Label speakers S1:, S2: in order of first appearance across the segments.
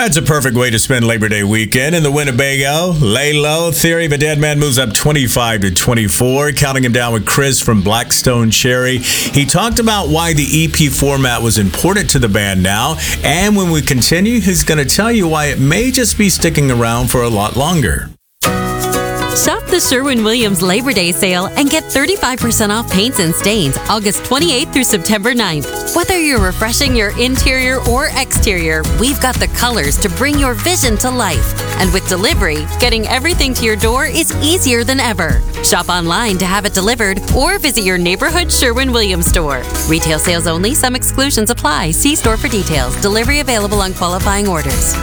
S1: That's a perfect way to spend Labor Day weekend in the Winnebago. Lay Low, Theory of a Dead Man moves up 25 to 24, counting him down with Chris from Blackstone Cherry. He talked about why the EP format was important to the band now, and when we continue, he's going to tell you why it may just be sticking around for a lot longer.
S2: Shop the Sherwin-Williams Labor Day sale and get 35% off paints and stains August 28th through September 9th. Whether you're refreshing your interior or exterior, we've got the colors to bring your vision to life. And with delivery, getting everything to your door is easier than ever. Shop online to have it delivered or visit your neighborhood Sherwin-Williams store. Retail sales only. Some exclusions apply. See store for details. Delivery available on qualifying orders.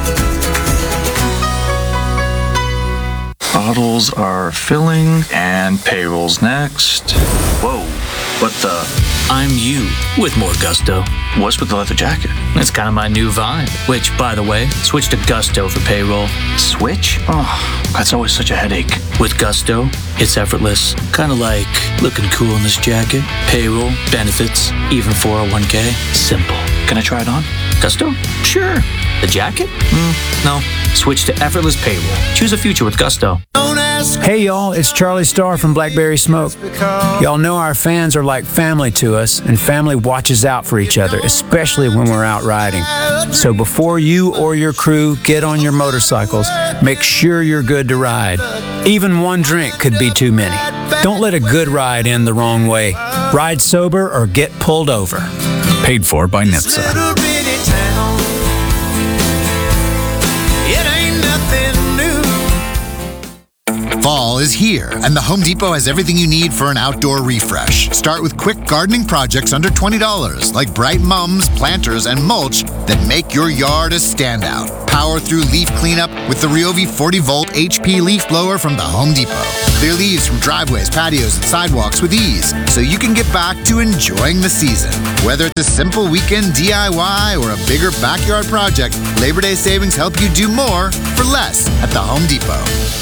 S3: Bottles are filling, and payroll's next. Whoa, what the?
S4: I'm you with more gusto.
S3: What's with the leather jacket?
S4: It's kind of my new vibe. Which, by the way, switch to Gusto for payroll.
S3: Switch? Oh, that's always such a headache.
S4: With Gusto, it's effortless. Kind of like looking cool in this jacket. Payroll, benefits, even 401k. Simple.
S3: Can I try it on?
S4: Gusto? Sure. The jacket? No. Switch to effortless payroll. Choose a future with Gusto.
S5: Hey y'all, it's Charlie Starr from Blackberry Smoke. Y'all know our fans are like family to us, and family watches out for each other, especially when we're out riding. So before you or your crew get on your motorcycles, make sure you're good to ride. Even one drink could be too many. Don't let a good ride end the wrong way. Ride sober or get pulled over.
S6: Paid for by NHTSA.
S7: Fall is here, and the Home Depot has everything you need for an outdoor refresh. Start with quick gardening projects under $20, like bright mums, planters, and mulch that make your yard a standout. Power through leaf cleanup with the Ryobi 40-volt HP leaf blower from the Home Depot. Clear leaves from driveways, patios, and sidewalks with ease, so you can get back to enjoying the season. Whether it's a simple weekend DIY or a bigger backyard project, Labor Day savings help you do more for less at the Home Depot.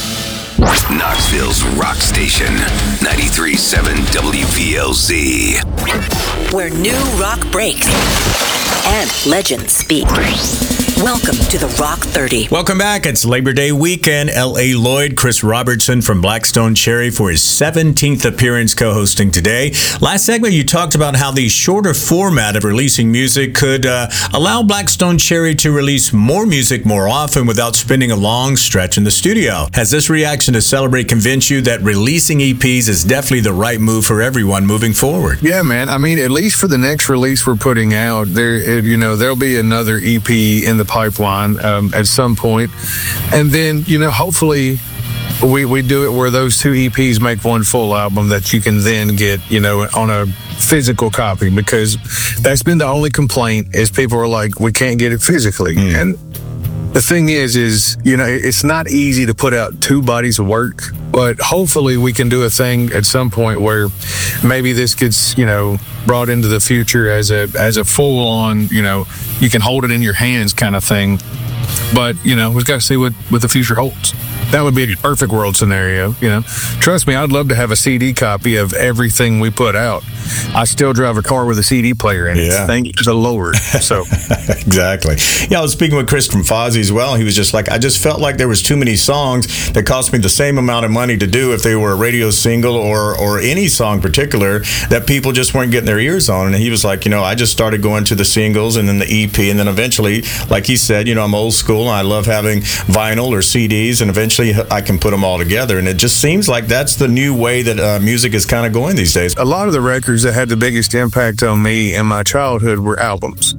S8: Knoxville's rock station, 93.7 WVLZ.
S9: Where new rock breaks and legends speak. Welcome to the Rock 30.
S1: Welcome back. It's Labor Day weekend. L.A. Lloyd, Chris Robertson from Blackstone Cherry for his 17th appearance co-hosting today. Last segment, you talked about how the shorter format of releasing music could allow Blackstone Cherry to release more music more often without spending a long stretch in the studio. Has this reaction to Celebrate convinced you that releasing EPs is definitely the right move for everyone moving forward?
S10: Yeah, man. I mean, at least for the next release we're putting out, there'll be another EP in the pipeline at some point, and then hopefully we do it where those two EPs make one full album that you can then get on a physical copy, because that's been the only complaint is people are like, we can't get it physically. And the thing is it's not easy to put out two bodies of work, but hopefully we can do a thing at some point where maybe this gets brought into the future as a full on you can hold it in your hands kind of thing. But we've got to see what the future holds. That would be a perfect world scenario. Trust me, I'd love to have a CD copy of everything we put out. I still drive a car with a CD player in it.
S1: Yeah.
S10: Thank the Lord. So
S1: exactly. Yeah, I was speaking with Chris from Fozzy as well. He was just like, I just felt like there was too many songs that cost me the same amount of money to do if they were a radio single or any song in particular that people just weren't getting their ears on. And he was like, I just started going to the singles and then the EP, and then eventually, like he said, I'm old school and I love having vinyl or CDs, and eventually I can put them all together. And it just seems like that's the new way that music is kind of going these days.
S10: A lot of the records that had the biggest impact on me in my childhood were albums.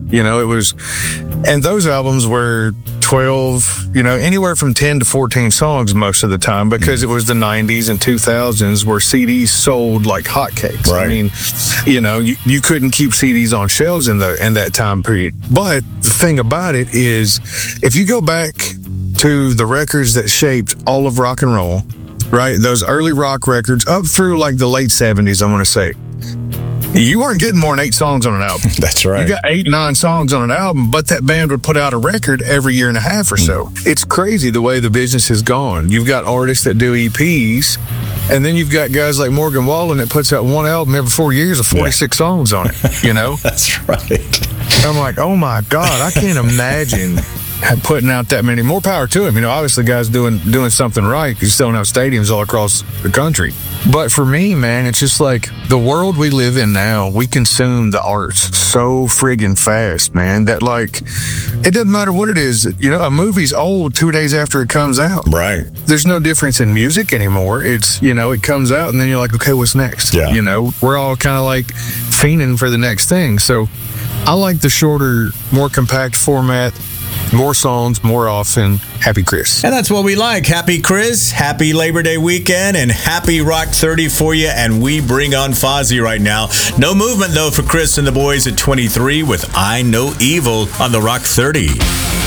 S10: And those albums were 12, anywhere from 10 to 14 songs most of the time, because it was the 90s and 2000s where CDs sold like hotcakes.
S1: Right.
S10: I mean, you couldn't keep CDs on shelves in that time period. But the thing about it is, if you go back to the records that shaped all of rock and roll, right? Those early rock records up through like the late 70s, I want to say. You weren't getting more than 8 songs on an album.
S1: That's right.
S10: You got 8, 9 songs on an album, but that band would put out a record every year and a half or so. It's crazy the way the business has gone. You've got artists that do EPs, and then you've got guys like Morgan Wallen that puts out one album every 4 years with 46 songs on it,
S1: That's right.
S10: I'm like, oh my God, I can't imagine putting out that many. More power to him. Obviously, guys doing something right. He's selling out stadiums all across the country. But for me, man, it's just like the world we live in now, we consume the arts so friggin' fast, man, that like, it doesn't matter what it is. A movie's old 2 days after it comes out.
S1: Right.
S10: There's no difference in music anymore. It's, it comes out and then you're like, okay, what's next?
S1: Yeah.
S10: We're all kind of like fiending for the next thing. So I like the shorter, more compact format. More songs, more often. Happy Chris.
S1: And that's what we like. Happy Chris, happy Labor Day weekend, and happy Rock 30 for you. And we bring on Fozzy right now. No movement, though, for Chris and the boys at 23 with I Know Evil on the Rock 30.